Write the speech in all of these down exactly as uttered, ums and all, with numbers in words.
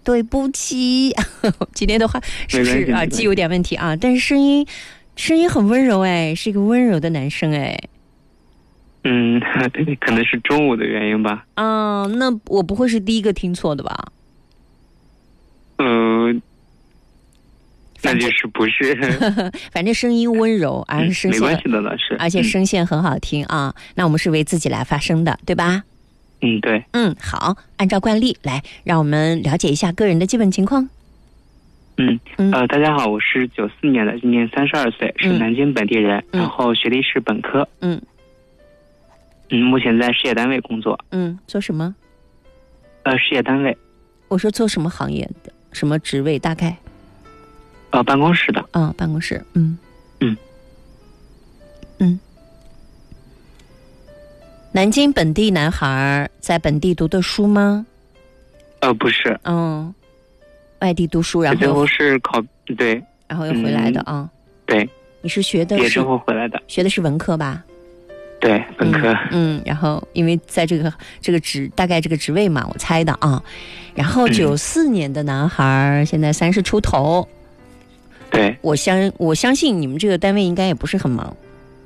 对不起，今天的话是不是啊记有点问题啊？但是声音声音很温柔哎，是一个温柔的男生哎。 嗯，可能是中午的原因吧。 啊，那我不会是第一个听错的吧？ 嗯、呃，那就是不是。 反正声音温柔，而且声线、嗯、 没关系的，老师， 而且声线很好听啊。嗯、那我们是为自己来发声的，对吧？ 嗯，对。 嗯，好，按照惯例来，让我们了解一下个人的基本情况。 嗯呃，大家好，我是九四年的，今年三十二岁，是南京本地人，嗯、然后学历是本科。 嗯。 嗯，目前在事业单位工作。 嗯，做什么？ 呃，事业单位。 我说做什么行业的？什么职位？大概？ 呃，办公室的。 啊、哦，办公室。嗯嗯嗯。南京本地男孩在本地读的书吗？ 呃，不是。 嗯、哦，外地读书，然后最后是考对， 然后又回来的啊、嗯。 对。 你是学的是？ 毕业之后回来的。 学的是文科吧？ 对，本科。 嗯，嗯然后因为在这个这个职大概这个职位嘛，我猜的啊。然后九四年的男孩、嗯、现在三十出头。 对， 我相我相信你们这个单位应该也不是很忙。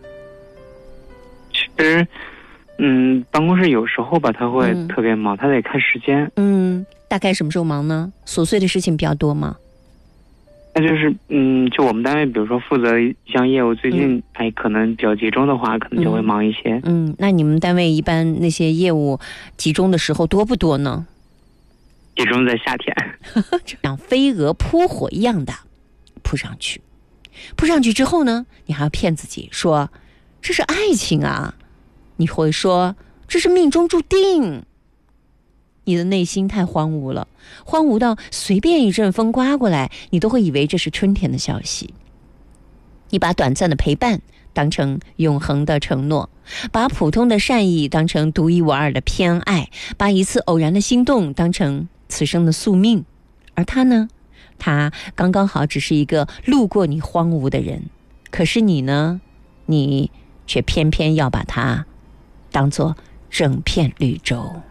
其实，嗯，办公室有时候吧，他会特别忙，嗯、他得看时间。 嗯，大概什么时候忙呢？琐碎的事情比较多吗？ 那就是，嗯，就我们单位，比如说负责一项业务，最近哎、嗯、可能比较集中的话，可能就会忙一些。 嗯，嗯那你们单位一般那些业务集中的时候多不多呢？ 集中在夏天， 像飞蛾扑火一样的扑上去，扑上去之后呢，你还要骗自己说这是爱情啊，你会说这是命中注定。你的内心太荒芜了，荒芜到随便一阵风刮过来，你都会以为这是春天的消息。你把短暂的陪伴当成永恒的承诺，把普通的善意当成独一无二的偏爱，把一次偶然的心动当成此生的宿命。而他呢，他刚刚好只是一个路过你荒芜的人，可是你呢，你却偏偏要把他当作整片绿洲。